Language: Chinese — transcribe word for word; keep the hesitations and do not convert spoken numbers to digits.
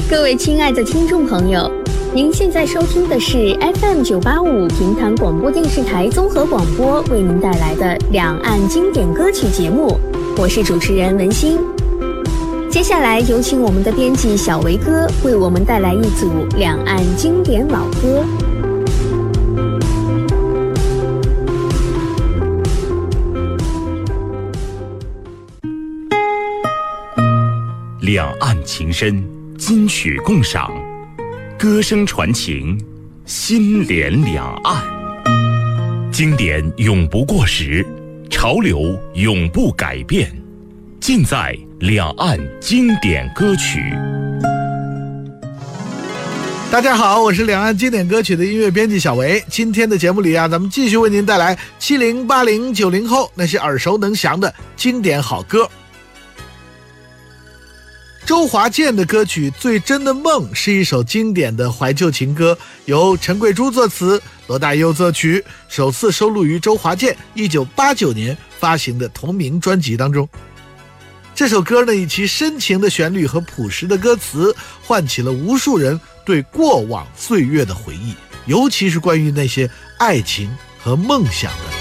各位亲爱的听众朋友，您现在收听的是 F M 九八五平潭广播电视台综合广播为您带来的两岸经典歌曲节目，我是主持人文心。接下来有请我们的编辑小维哥为我们带来一组两岸经典老歌。 两岸情深，金曲共赏，歌声传情，心连两岸。经典永不过时，潮流永不改变，尽在两岸经典歌曲。 大家好，我是两岸经典歌曲的音乐编辑小维。今天的节目里啊，咱们继续为您带来七零八零九零后那些耳熟能详的经典好歌。周华健的歌曲《最真的梦》是一首经典的怀旧情歌，由陈贵珠作词，罗大佑作曲，首次收录于周华健一九八九年发行的同名专辑当中。这首歌呢，以其深情的旋律和朴实的歌词，唤起了无数人对过往岁月的回忆，尤其是关于那些爱情和梦想的